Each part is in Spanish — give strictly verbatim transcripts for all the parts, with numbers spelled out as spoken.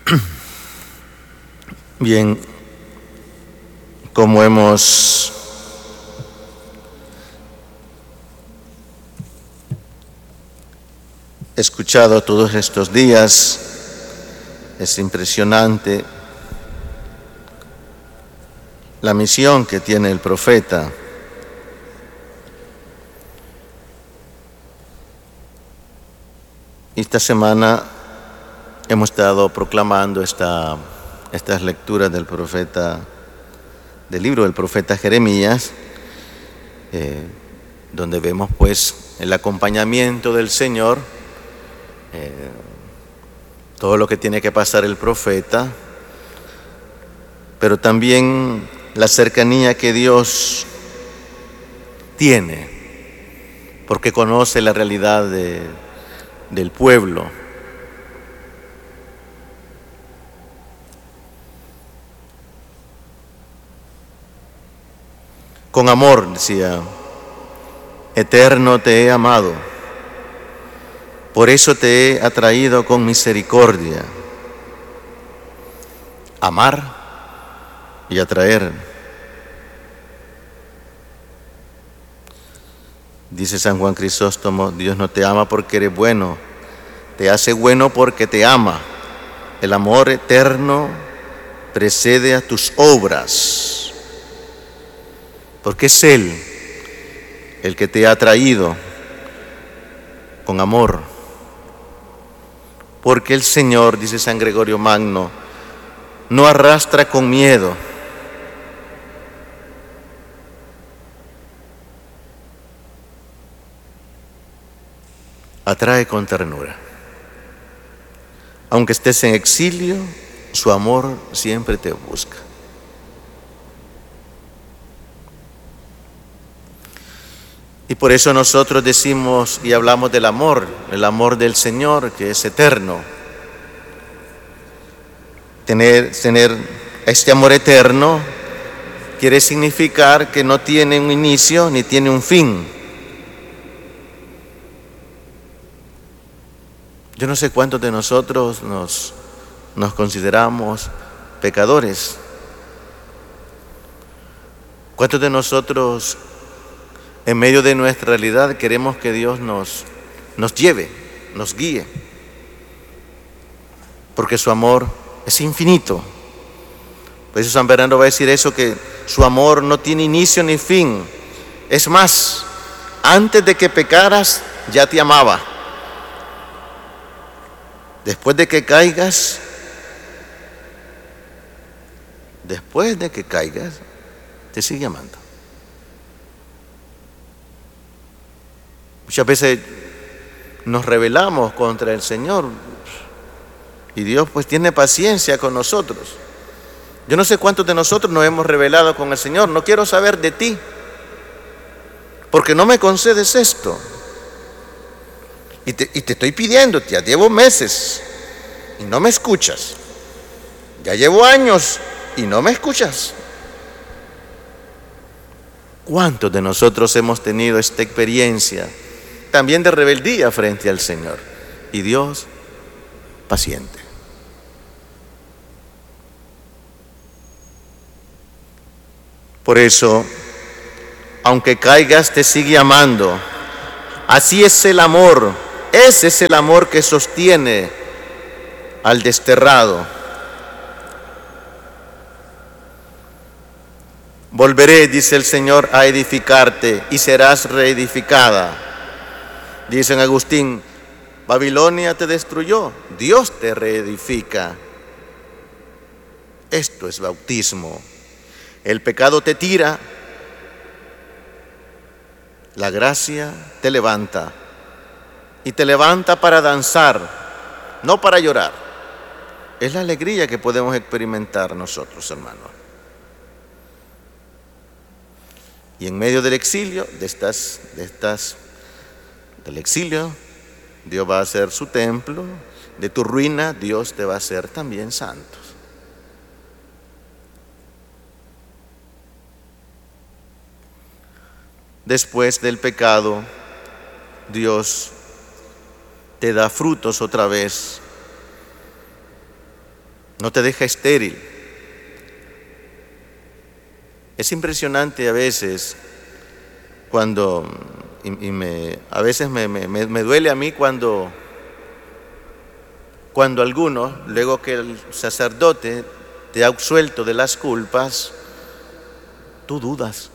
Bien, como hemos escuchado todos estos días, es impresionante la misión que tiene el profeta. Esta semana hemos estado proclamando esta, estas lecturas del profeta, del libro del profeta Jeremías, eh, donde vemos pues el acompañamiento del Señor, eh, todo lo que tiene que pasar el profeta, pero también la cercanía que Dios tiene, porque conoce la realidad de, del pueblo. Con amor, decía, eterno te he amado, por eso te he atraído con misericordia. Amar y atraer. Dice San Juan Crisóstomo, Dios no te ama porque eres bueno, te hace bueno porque te ama. El amor eterno precede a tus obras, porque es Él el que te ha traído con amor. Porque el Señor, dice San Gregorio Magno, no arrastra con miedo, atrae con ternura. Aunque estés en exilio, su amor siempre te busca. Y por eso nosotros decimos y hablamos del amor, el amor del Señor que es eterno. Tener, tener este amor eterno quiere significar que no tiene un inicio ni tiene un fin. Yo no sé cuántos de nosotros nos, nos consideramos pecadores. ¿Cuántos de nosotros en medio de nuestra realidad queremos que Dios nos, nos lleve, nos guíe? Porque su amor es infinito. Por eso San Bernardo va a decir eso, que su amor no tiene inicio ni fin. Es más, antes de que pecaras ya te amaba. Después de que caigas, después de que caigas, te sigue amando. Muchas veces nos rebelamos contra el Señor y Dios pues tiene paciencia con nosotros. Yo no sé cuántos de nosotros nos hemos rebelado con el Señor. No quiero saber de ti, porque no me concedes esto. Y te, y te estoy pidiendo, ya llevo meses y no me escuchas. Ya llevo años y no me escuchas. ¿Cuántos de nosotros hemos tenido esta experiencia también de rebeldía frente al Señor? Y Dios, paciente. Por eso, aunque caigas, te sigue amando. Así es el amor. Ese es el amor que sostiene al desterrado. Volveré, dice el Señor, a edificarte y serás reedificada. Dice San Agustín, Babilonia te destruyó, Dios te reedifica. Esto es bautismo. El pecado te tira, la gracia te levanta. Y te levanta para danzar, no para llorar. Es la alegría que podemos experimentar nosotros, hermanos. Y en medio del exilio, de estas, de estas, del exilio, Dios va a hacer su templo. De tu ruina, Dios te va a hacer también santos. Después del pecado, Dios te da frutos otra vez. no te deja estéril. Es impresionante a veces cuando, y, y me, a veces me, me, me duele a mí cuando, cuando algunos, luego que el sacerdote te ha absuelto de las culpas, tú dudas.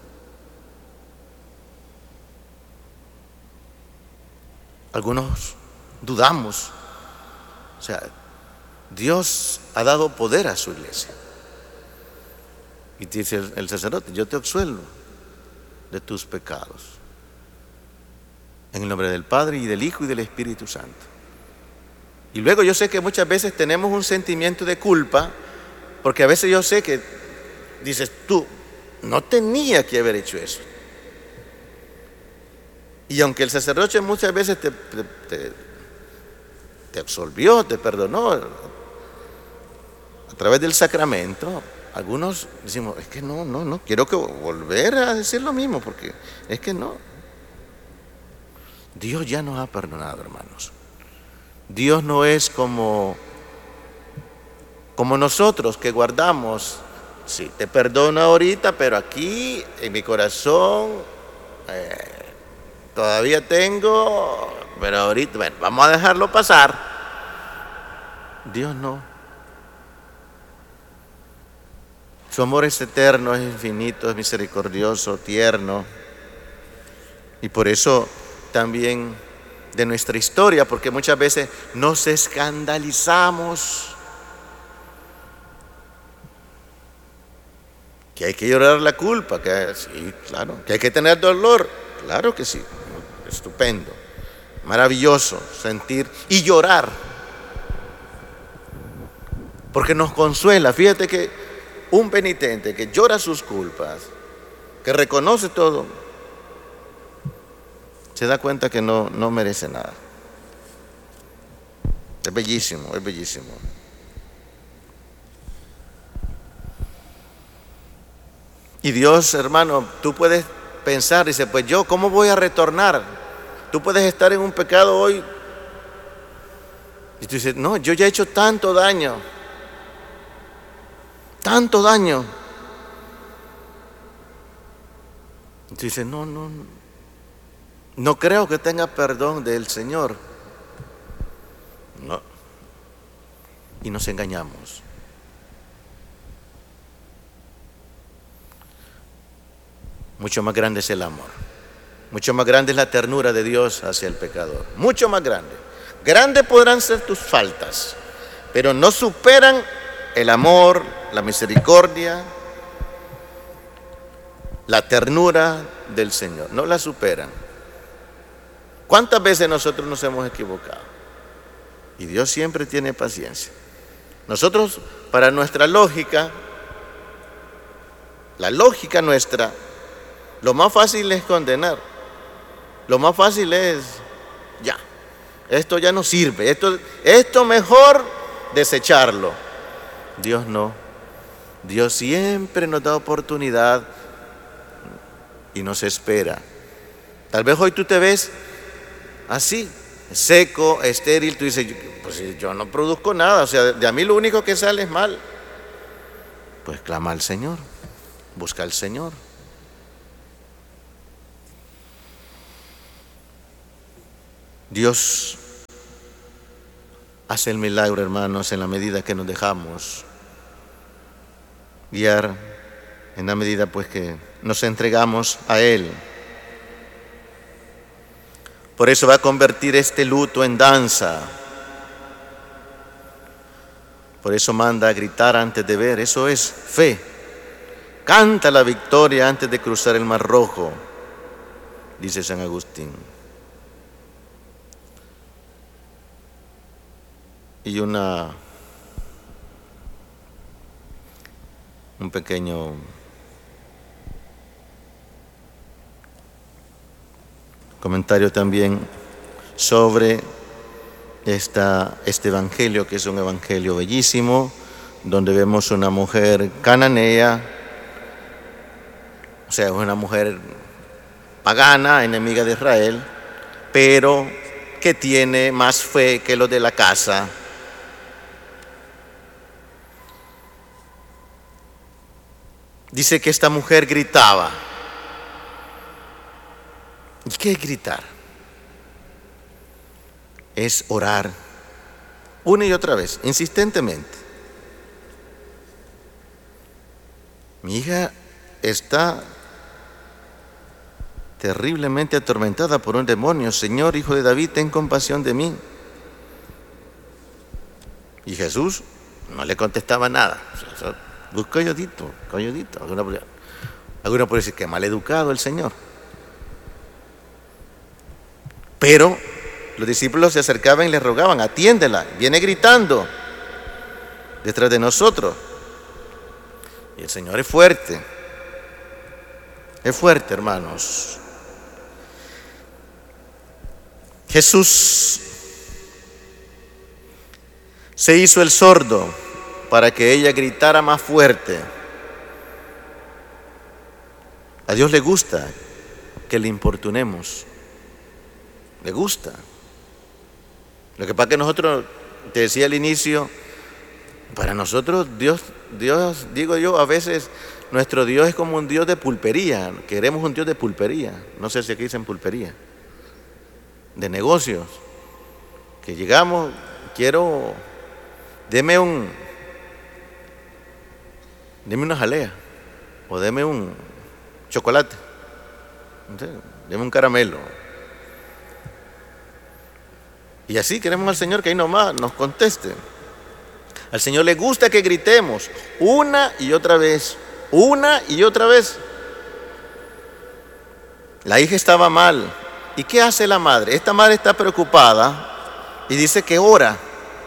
Algunos dudamos. O sea, Dios ha dado poder a su iglesia. Y dice el, el sacerdote, yo te absuelvo de tus pecados. En el nombre del Padre y del Hijo y del Espíritu Santo. Y luego yo sé que muchas veces tenemos un sentimiento de culpa, porque a veces yo sé que dices, tú no tenía que haber hecho eso. Y aunque el sacerdote muchas veces te, te, te, te absolvió, te perdonó a través del sacramento, algunos decimos, es que no, no, no, quiero que volver a decir lo mismo, porque es que no. Dios ya nos ha perdonado, hermanos. Dios no es como, como nosotros que guardamos, sí, te perdono ahorita, pero aquí en mi corazón eh, todavía tengo, pero ahorita, bueno, vamos a dejarlo pasar. Dios no. Su amor es eterno, es infinito, es misericordioso, tierno. Y por eso también de nuestra historia, porque muchas veces nos escandalizamos. Que hay que llorar la culpa, que sí, claro, que hay que tener dolor, claro que sí, estupendo, maravilloso sentir y llorar, porque nos consuela. Fíjate que un penitente que llora sus culpas, que reconoce todo, se da cuenta que no, no merece nada. Es bellísimo, es bellísimo. Y Dios, hermano, tú puedes pensar, dice, pues yo, ¿cómo voy a retornar? Tú puedes estar en un pecado hoy. Y tú dices, no, yo ya he hecho tanto daño. Tanto daño. Y tú dices, no, no, no creo que tenga perdón del Señor. No. Y nos engañamos. Mucho más grande es el amor. Mucho más grande es la ternura de Dios hacia el pecador. Mucho más grande. Grandes podrán ser tus faltas, pero no superan el amor, la misericordia, la ternura del Señor. No la superan. ¿Cuántas veces nosotros nos hemos equivocado? Y Dios siempre tiene paciencia. Nosotros, para nuestra lógica, la lógica nuestra, lo más fácil es condenar. Lo más fácil es, ya, esto ya no sirve, esto, esto mejor desecharlo. Dios no. Dios siempre nos da oportunidad y nos espera. Tal vez hoy tú te ves así, seco, estéril, tú dices, pues yo no produzco nada, o sea, de a mí lo único que sale es mal. Pues clama al Señor, busca al Señor. Dios hace el milagro, hermanos, en la medida que nos dejamos guiar, en la medida pues que nos entregamos a Él. Por eso va a convertir este luto en danza. Por eso manda a gritar antes de ver. Eso es fe. Canta la victoria antes de cruzar el Mar Rojo, dice San Agustín. Y una un pequeño comentario también sobre esta, este evangelio, que es un evangelio bellísimo, donde vemos una mujer cananea, o sea, una mujer pagana, enemiga de Israel, pero que tiene más fe que los de la casa. Dice que esta mujer gritaba. ¿Y qué es gritar? Es orar una y otra vez, insistentemente. Mi hija está terriblemente atormentada por un demonio. Señor, Hijo de David, ten compasión de mí. Y Jesús no le contestaba nada. Busca coyodito, coyodito. Alguna puede decir que mal educado el Señor. Pero los discípulos se acercaban y le rogaban, atiéndela, viene gritando detrás de nosotros. Y el Señor es fuerte, es fuerte, hermanos. Jesús se hizo el sordo para que ella gritara más fuerte. A Dios le gusta que le importunemos, le gusta. Lo que pasa es que nosotros, te decía al inicio, para nosotros Dios, Dios, digo yo, a veces nuestro Dios es como un Dios de pulpería. Queremos un Dios de pulpería. No sé si aquí dicen pulpería. De negocios. Que llegamos, quiero, deme un, deme una jalea o deme un chocolate, no sé, deme un caramelo. Y así queremos al Señor que ahí nomás nos conteste. Al Señor le gusta que gritemos una y otra vez, una y otra vez. La hija estaba mal. ¿Y qué hace la madre? Esta madre está preocupada y dice que ora.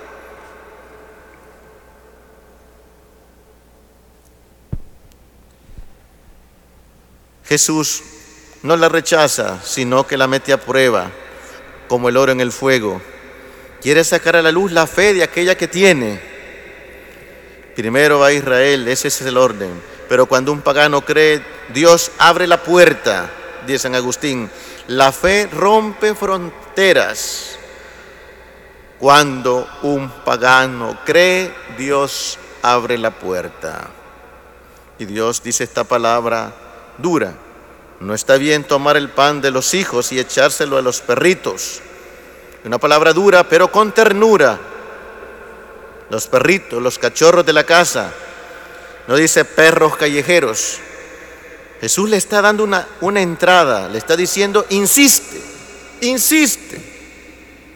Jesús no la rechaza, sino que la mete a prueba, como el oro en el fuego. Quiere sacar a la luz la fe de aquella que tiene. Primero va a Israel, ese es el orden. Pero cuando un pagano cree, Dios abre la puerta, dice San Agustín. La fe rompe fronteras. Cuando un pagano cree, Dios abre la puerta. Y Dios dice esta palabra dura. No está bien tomar el pan de los hijos y echárselo a los perritos. Una palabra dura, pero con ternura. Los perritos, los cachorros de la casa. No dice perros callejeros. Jesús le está dando una, una entrada, le está diciendo, insiste, insiste,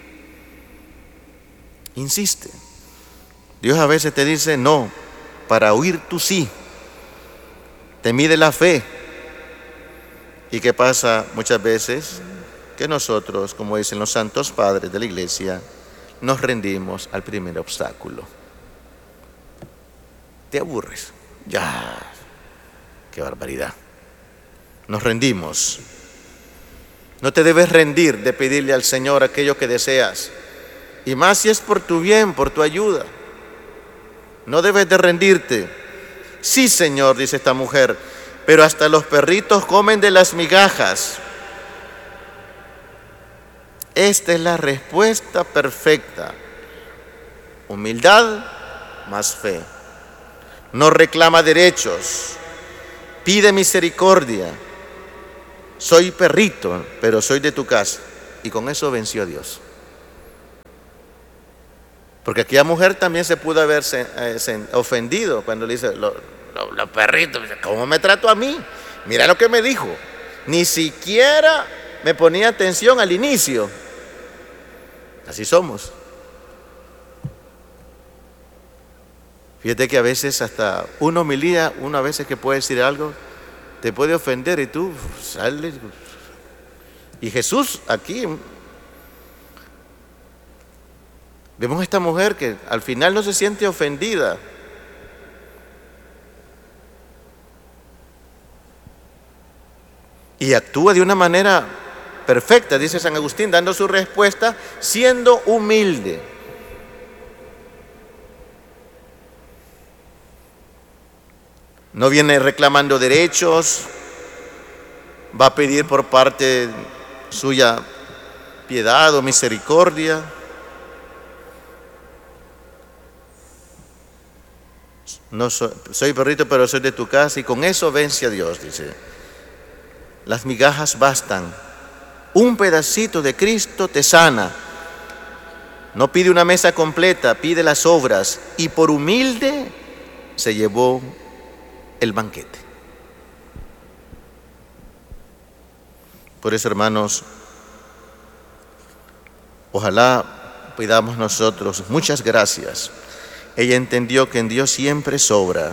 insiste. Dios a veces te dice no, para oír tu sí. Te mide la fe. ¿Y qué pasa muchas veces? Que nosotros, como dicen los santos padres de la iglesia, nos rendimos al primer obstáculo. Te aburres. Ya, qué barbaridad. Nos rendimos. No te debes rendir de pedirle al Señor aquello que deseas. Y más si es por tu bien, por tu ayuda. No debes de rendirte. Sí, Señor, dice esta mujer, pero hasta los perritos comen de las migajas. Esta es la respuesta perfecta. Humildad más fe. No reclama derechos, pide misericordia. Soy perrito, pero soy de tu casa. Y con eso venció a Dios. Porque aquella mujer también se pudo haber ofendido cuando le dice, los lo, lo perritos, ¿cómo me trató a mí? Mira lo que me dijo. Ni siquiera me ponía atención al inicio. Así somos. Fíjate que a veces hasta una homilía, uno a veces que puede decir algo, te puede ofender y tú sales. Y Jesús aquí, vemos a esta mujer que al final no se siente ofendida. Y actúa de una manera perfecta, dice San Agustín, dando su respuesta, siendo humilde. No viene reclamando derechos, va a pedir por parte suya piedad o misericordia. No soy, soy perrito, pero soy de tu casa, y con eso vence a Dios, dice. Las migajas bastan. Un pedacito de Cristo te sana. No pide una mesa completa, pide las obras, y por humilde se llevó el banquete. Por eso, hermanos, ojalá pidamos nosotros muchas gracias. Ella entendió que en Dios siempre sobra.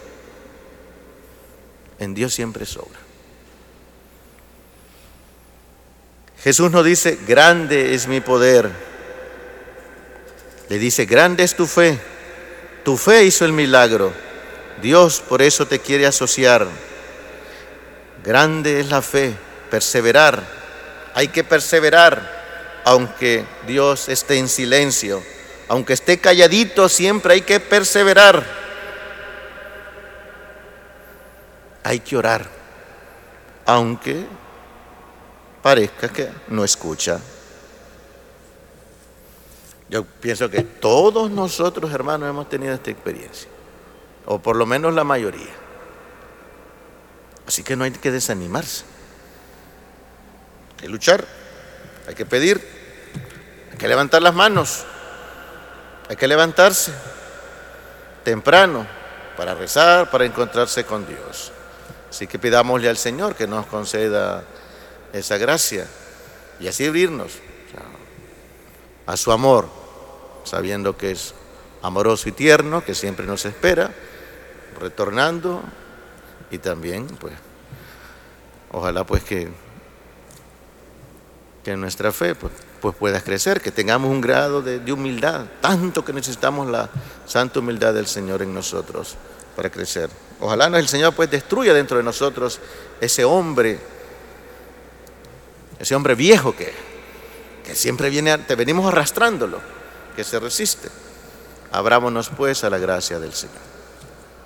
En Dios siempre sobra. Jesús nos dice, grande es mi poder. Le dice, grande es tu fe. Tu fe hizo el milagro. Dios por eso te quiere asociar. Grande es la fe, perseverar. Hay que perseverar, aunque Dios esté en silencio. Aunque esté calladito, siempre hay que perseverar. Hay que orar, aunque parezca que no escucha. Yo pienso que todos nosotros, hermanos, hemos tenido esta experiencia, o por lo menos la mayoría. Así que no hay que desanimarse. Hay que luchar, hay que pedir, hay que levantar las manos, hay que levantarse temprano para rezar, para encontrarse con Dios. Así que pidámosle al Señor que nos conceda esa gracia y así abrirnos a su amor, sabiendo que es amoroso y tierno, que siempre nos espera, retornando, y también pues ojalá pues que, que nuestra fe pues, pues pueda crecer, que tengamos un grado de, de humildad, tanto que necesitamos la santa humildad del Señor en nosotros para crecer. Ojalá no el Señor pues destruya dentro de nosotros ese hombre, ese hombre viejo que, que siempre viene, te venimos arrastrándolo, que se resiste. Abrámonos pues a la gracia del Señor.